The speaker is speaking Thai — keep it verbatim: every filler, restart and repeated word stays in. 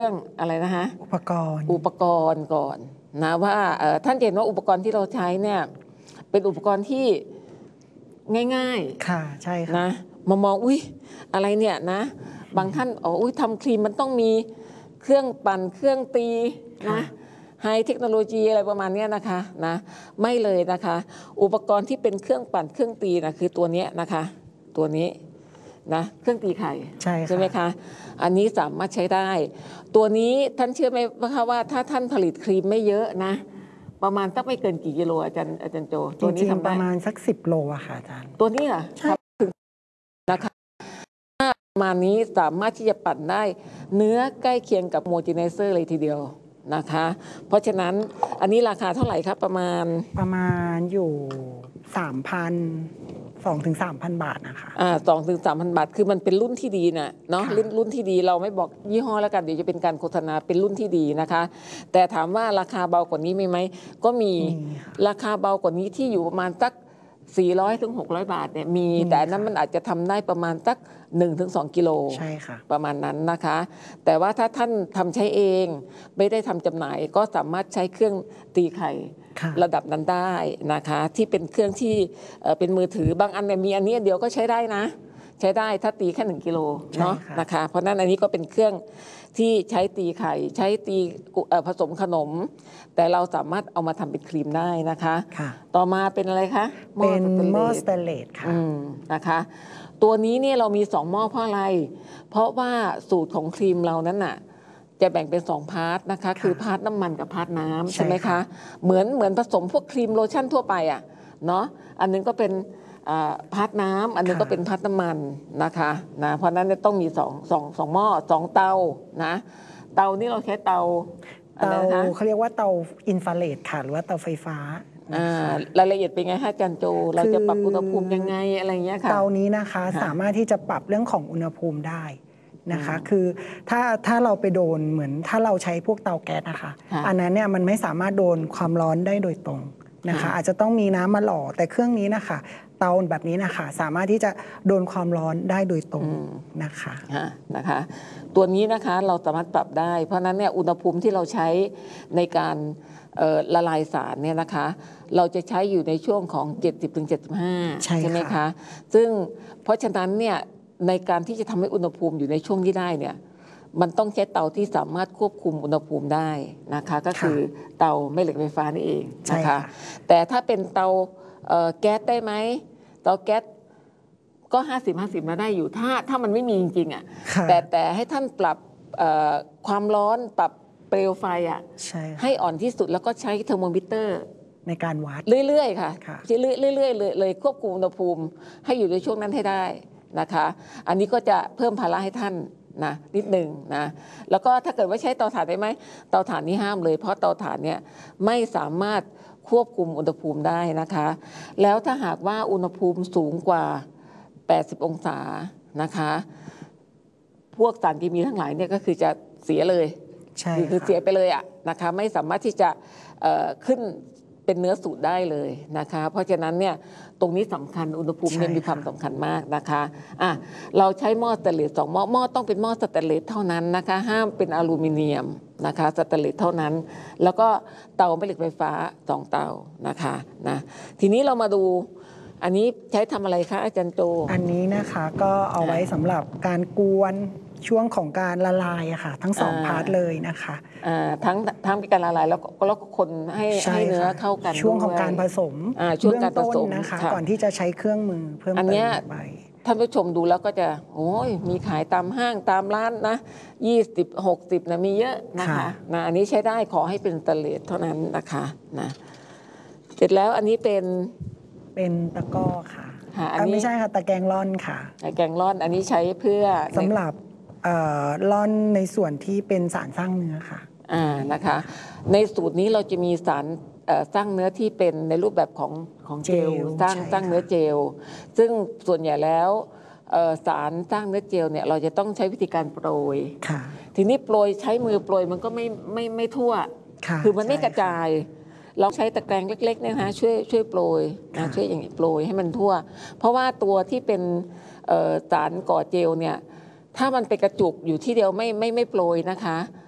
รื่องอะไรนะคะอุปกรณ์อุปกรณ์ก่อนนะว่าท่านเห็นว่าอุปกรณ์ที่เราใช้เนี่ยเป็นอุปกรณ์ที่ง่ายๆค่ะใช่ค่ะนะมามองอุ้ยอะไรเนี่ยนะบางท่านอ๋ออุ้ยทำครีมมันต้องมีเครื่องปั่นเครื่องตีนะไฮเทคโนโลยีอะไรประมาณนี้นะคะนะไม่เลยนะคะอุปกรณ์ที่เป็นเครื่องปั่นเครื่องตีนะคือตัวนี้นะคะตัวนี้นะเครื่องตีไข่ใช่ใช่ไหมคะอันนี้สามารถใช้ได้ตัวนี้ท่านเชื่อไหมว่าว่าถ้าท่านผลิตครีมไม่เยอะนะประมาณสักไม่เกินกี่กิโลอาจารย์อาจารย์โจตัวนี้ทำได้ประมาณสักสิบโลอะค่ะอาจารย์ตัวนี้เหรอใช่นะคะประมาณนี้สามารถที่จะปั่นได้เนื้อใกล้เคียงกับโมจิไนเซอร์เลยทีเดียวนะคะเพราะฉะนั้นอันนี้ราคาเท่าไหร่ครับประมาณประมาณอยู่สามพันสองถึงสามพันบาทนะคะอ่าสองถึงสามพันบาทคือมันเป็นรุ่นที่ดีนะเนาะรุ่นรุ่นที่ดีเราไม่บอกยี่ห้อแล้วกันเดี๋ยวจะเป็นการโฆษณาเป็นรุ่นที่ดีนะคะแต่ถามว่าราคาเบากว่านี้มีไหมก็มีราคาเบากว่านี้ที่อยู่ประมาณสักสี่ร้อยถึงหกร้อยบาทเนี่ยมีแต่นั้นมันอาจจะทำได้ประมาณสัก หนึ่งถึงสอง กิโลใช่ค่ะประมาณนั้นนะคะแต่ว่าถ้าท่านทำใช้เองไม่ได้ทำจำหน่ายก็สามารถใช้เครื่องตีไข่ระดับนั้นได้นะคะที่เป็นเครื่องที่เป็นมือถือบางอันเนี่ยมีอันนี้เดียวก็ใช้ได้นะใช้ได้ถ้าตีแค่หนึ่งกิโลเนาะนะคะเพราะนั้นอันนี้ก็เป็นเครื่องที่ใช้ตีไข่ใช้ตีผสมขนมแต่เราสามารถเอามาทำเป็นครีมได้นะคะต่อมาเป็นอะไรคะเป็นหม้อสเตนเลสค่ะนะคะตัวนี้เนี่ยเรามีสองหม้อเพราะอะไรเพราะว่าสูตรของครีมเรานั้นน่ะจะแบ่งเป็นสองพาร์ทนะคะคือพาร์ทน้ำมันกับพาร์ทน้ำใช่ไหมคะเหมือนเหมือนผสมพวกครีมโลชั่นทั่วไปอ่ะเนาะอันนึงก็เป็นพาร์ทน้ำอันนึงก็เป็นพาร์ทน้ำมันนะคะนะเพราะนั้นต้องมีสองสองสองหม้อสองเตานะเตานี่เราใช้เตาเตาเขาเรียกว่าเตาอินฟราเรดค่ะหรือว่าเตาไฟฟ้ารายละเอียดเป็นไงคะอาจารย์โจเราจะปรับอุณหภูมิยังไงอะไรเงี้ยค่ะเตานี้นะคะสามารถที่จะปรับเรื่องของอุณหภูมิได้นะคะคือถ้าถ้าเราไปโดนเหมือนถ้าเราใช้พวกเตาแก๊สนะคะอันนั้นเนี่ยมันไม่สามารถโดนความร้อนได้โดยตรงนะคะอาจจะต้องมีน้ำมาหล่อแต่เครื่องนี้นะคะเตาแบบนี้นะคะสามารถที่จะโดนความร้อนได้โดยตรงนะคะนะคะตัวนี้นะคะเราสามารถปรับได้เพราะนั้นเนี่ยอุณหภูมิที่เราใช้ในการละลายสารเนี่ยนะคะเราจะใช้อยู่ในช่วงของ เจ็ดสิบถึงเจ็ดสิบห้า ใช่ไหมคะซึ่งเพราะฉะนั้นเนี่ยในการที่จะทำให้อุณหภูมิอยู่ในช่วงที่ได้เนี่ยมันต้องใช้เตาที่สามารถควบคุมอุณหภูมิได้นะคะก็คือเตาแม่เหล็กไฟฟ้านี่เองนะคะแต่ถ้าเป็นเตาแก๊สได้ไหมเตาแก๊สก็ห้าสิบ ห้าสิบมาได้อยู่ถ้าถ้ามันไม่มีจริงๆอ่ะแต่แต่ให้ท่านปรับความร้อนปรับเปลวไฟอ่ะให้อ่อนที่สุดแล้วก็ใช้เทอร์โมมิเตอร์ในการวัดเรื่อยๆค่ะเรื่อยๆเลยเลยควบคุมอุณหภูมิให้อยู่ในช่วงนั้นให้ได้นะคะอันนี้ก็จะเพิ่มภาระให้ท่านนะนิดหนึ่งนะแล้วก็ถ้าเกิดว่าใช้เตาถ่านได้ไหมเตาถ่านนี่ห้ามเลยเพราะเตาถ่านเนี่ยไม่สามารถควบคุมอุณหภูมิได้นะคะแล้วถ้าหากว่าอุณหภูมิสูงกว่าแปดสิบองศานะคะพวกสารเคมีทั้งหลายเนี่ยก็คือจะเสียเลยคือเสียไปเลยอ่ะนะคะไม่สามารถที่จะขึ้นเป็นเนื้อสูตรได้เลยนะคะเพราะฉะนั้นเนี่ยตรงนี้สำคัญอุณหภูมิเนี่ยมีความสำคัญมากนะคะอ่ะเราใช้หม้อสแตนเลสสองหม้อหม้อต้องเป็นหม้อสแตนเลสเท่านั้นนะคะห้ามเป็นอลูมิเนียมนะคะสแตนเลสเท่านั้นแล้วก็เตาแม่เหล็กไฟฟ้าสองเตานะคะนะทีนี้เรามาดูอันนี้ใช้ทำอะไรคะอาจารย์โจอันนี้นะคะก็เอาไว้สำหรับการกวนช่วงของการละลายอะค่ะทั้งสองพาร์ทเลยนะคะทั้งทั้งการละลายแล้วก็แล้วก็คนให้ให้เนื้อเข้ากันช่วงของการผสมช่วงการผสมนะคะก่อนที่จะใช้เครื่องมือเพิ่มเติมไปท่านผู้ชมดูแล้วก็จะโอ้ยมีขายตามห้างตามร้านนะยี่สิบ หกสิบนะมีเยอะนะคะนะอันนี้ใช้ได้ขอให้เป็นสแตนเลสเท่านั้นนะคะนะเสร็จแล้วอันนี้เป็นเป็นตะก้อค่ะอันนี้ไม่ใช่ค่ะตะแกรงร่อนค่ะตะแกรงร่อนอันนี้ใช้เพื่อสำหรับร่อนในส่วนที่เป็นสารสร้างเนื้อค่ะอ่านะคะในสูตรนี้เราจะมีสารสร้างเนื้อที่เป็นในรูปแบบของของเจลสร้างสร้างเนื้อเจลซึ่งส่วนใหญ่แล้วสารสร้างเนื้อเจลเนี่ยเราจะต้องใช้วิธีการโปรยทีนี้โปรยใช้มือโปรยมันก็ไม่ไม่ไม่ทั่วคือมันไม่กระจายเราใช้ตะแกรงเล็กๆเนี่ยนะช่วยช่วยโปรยนะช่วยอย่างนี้โปรยให้มันทั่วเพราะว่าตัวที่เป็นสารก่อเจลเนี่ยถ้ามันไปกระจุกอยู่ที่เดียวไม่ไม่ไม่โปรยนะคะ